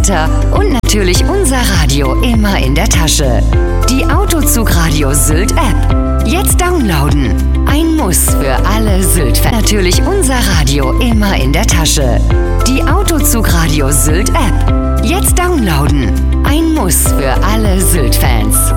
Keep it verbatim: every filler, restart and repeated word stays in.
Wetter und natürlich unser Radio immer in der Tasche. Die Autozugradio Sylt App. Jetzt downloaden. Ein Muss für alle Sylt-Fans. Natürlich unser Radio immer in der Tasche. Die Autozugradio Sylt App. Jetzt downloaden. Ein Muss für alle Sylt-Fans.